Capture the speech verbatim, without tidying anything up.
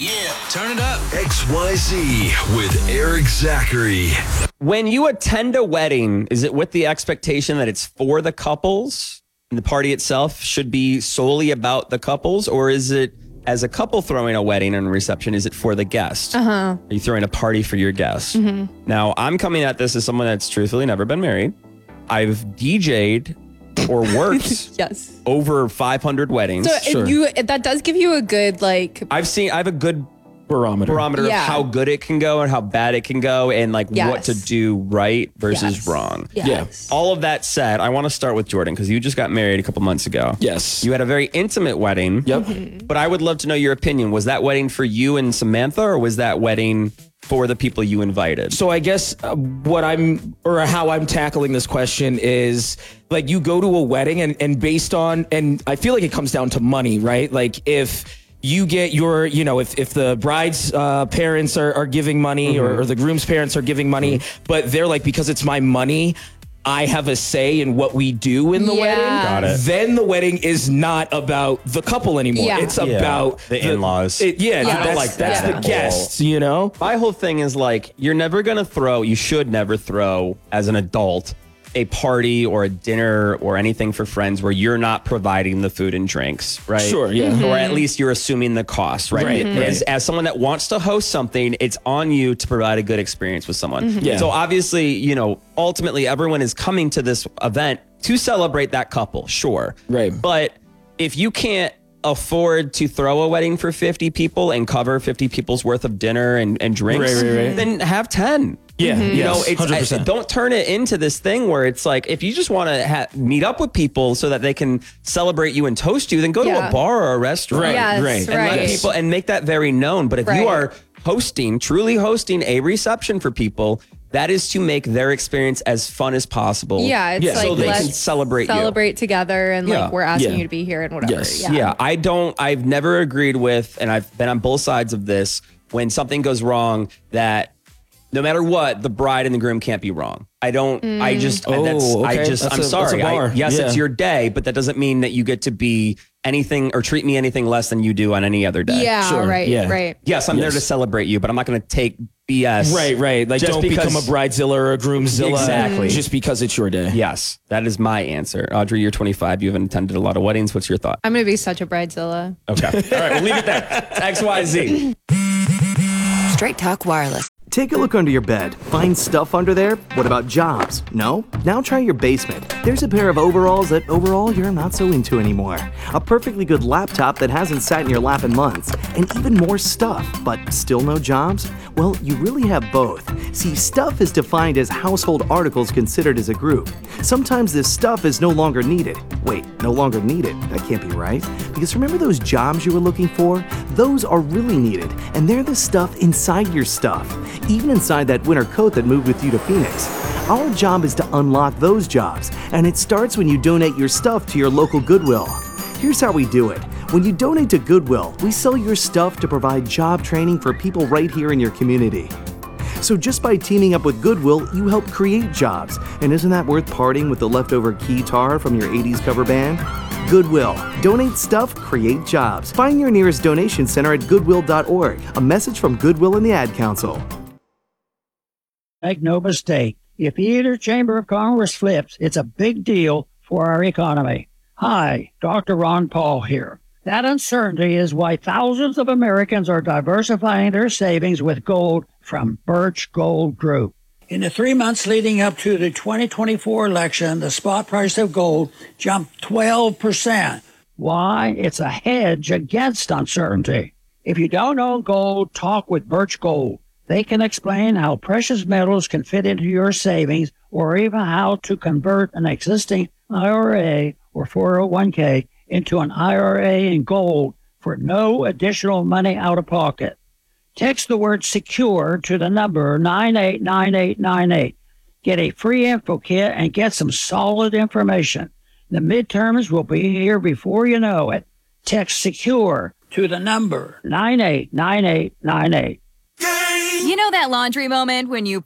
Yeah, turn it up. X Y Z with Eric Zachary. When you attend a wedding, is it with the expectation that it's for the couples and the party itself should be solely about the couples? Or is it, as a couple throwing a wedding and reception, is it for the guest? Uh-huh. Are you throwing a party for your guests? Mm-hmm. Now, I'm coming at this as someone that's truthfully never been married. I've D J'd or worked yes. over five hundred weddings. So Sure. you that does give you a good like. I've seen, I have a good barometer, barometer Yeah. of how good it can go and how bad it can go and like Yes. what to do right versus Yes. wrong. Yes. All of that said, I want to start with Jordan because you just got married a couple months ago. Yes. You had a very intimate wedding. Yep. Mm-hmm. But I would love to know your opinion. Was that wedding for you and Samantha, or was that wedding for the people you invited? So I guess uh, what I'm or how I'm tackling this question is like you go to a wedding and, and based on, and I feel like it comes down to money, right? Like if you get your, you know, if, if the bride's uh, parents are, are giving money Mm-hmm. or, or the groom's parents are giving money, Mm-hmm. but they're like, because it's my money, I have a say in what we do in the Yeah. wedding. Got it. Then the wedding is not about the couple anymore. Yeah. It's Yeah. about The in-laws. It, yeah, Yeah. that's, I don't like that's that the at guests, you know? My whole thing is like, you're never going to throw, you should never throw as an adult a party or a dinner or anything for friends where you're not providing the food and drinks, right? Sure, yeah. Mm-hmm. Or at least you're assuming the cost, right? Right, It- right. As, as someone that wants to host something, it's on you to provide a good experience with someone. Mm-hmm. Yeah. So obviously, you know, ultimately everyone is coming to this event to celebrate that couple, sure. Right. But if you can't afford to throw a wedding for fifty people and cover fifty people's worth of dinner and, and drinks, Right, right, right. then have ten. Yeah, Mm-hmm. You know, yes, it's one hundred I, percent. don't turn it into this thing where it's like, if you just want to ha- meet up with people so that they can celebrate you and toast you, then go to Yeah. a bar or a restaurant. Right, Yes, right. And let right. people and make that very known. But if Right. you are hosting, truly hosting a reception for people, that is to make their experience as fun as possible. Yeah, it's Yeah. like So they let's can celebrate you. celebrate together, and Yeah. like we're asking Yeah. you to be here and whatever. Yes. Yeah. Yeah, I don't, I've never agreed with, and I've been on both sides of this, when something goes wrong, that no matter what, the bride and the groom can't be wrong. I don't, I just, Oh, that's, I okay. just, That's I'm a- that's a sorry. I, bar. yes, Yeah. it's your day, but that doesn't mean that you get to be anything or treat me anything less than you do on any other day. Yeah, Sure, right, yeah. right. Yes, I'm there Yes. to celebrate you, but I'm not going to take B S. Right, right. Like, Just don't because- become a bridezilla or a groomzilla Exactly. just because it's your day. Yes, that is my answer. Audrey, you're twenty-five. You haven't attended a lot of weddings. What's your thought? I'm gonna be such a bridezilla. Okay. All right, we'll leave it there. X Y Z. Straight Talk Wireless. Take a look under your bed. Find stuff under there? What about jobs? No? Now try your basement. There's a pair of overalls that overall you're not so into anymore. A perfectly good laptop that hasn't sat in your lap in months. And even more stuff, but still no jobs? Well, you really have both. See, stuff is defined as household articles considered as a group. Sometimes this stuff is no longer needed. Wait, no longer needed? That can't be right. Because remember those jobs you were looking for? Those are really needed, and they're the stuff inside your stuff. Even inside that winter coat that moved with you to Phoenix. Our job is to unlock those jobs, and it starts when you donate your stuff to your local Goodwill. Here's how we do it. When you donate to Goodwill, we sell your stuff to provide job training for people right here in your community. So just by teaming up with Goodwill, you help create jobs. And isn't that worth parting with the leftover guitar from your eighties cover band? Goodwill. Donate stuff, create jobs. Find your nearest donation center at goodwill dot org. A message from Goodwill and the Ad Council. Make no mistake, if either chamber of Congress flips, it's a big deal for our economy. Hi, Doctor Ron Paul here. That uncertainty is why thousands of Americans are diversifying their savings with gold from Birch Gold Group. In the three months leading up to the twenty twenty-four election, the spot price of gold jumped twelve percent. Why? It's a hedge against uncertainty. If you don't own gold, talk with Birch Gold. They can explain how precious metals can fit into your savings or even how to convert an existing I R A or four oh one k into an I R A in gold for no additional money out of pocket. Text the word SECURE to the number nine eight nine eight nine eight. Get a free info kit and get some solid information. The midterms will be here before you know it. Text SECURE to the number nine eight nine eight nine eight. You know that laundry moment when you